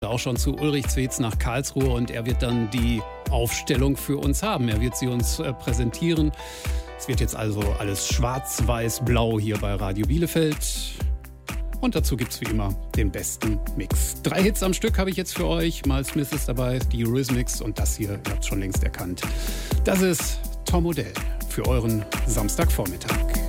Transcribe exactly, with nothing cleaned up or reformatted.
Auch schon zu Ulrich Zwetz nach Karlsruhe und er wird dann die Aufstellung für uns haben. Er wird sie uns äh, präsentieren. Es wird jetzt also alles schwarz-weiß-blau hier bei Radio Bielefeld. Und dazu gibt es wie immer den besten Mix. Drei Hits am Stück habe ich jetzt für euch. Miles Smith ist dabei, die Eurythmics und das hier, ihr habt es schon längst erkannt. Das ist Tom Odell für euren Samstagvormittag.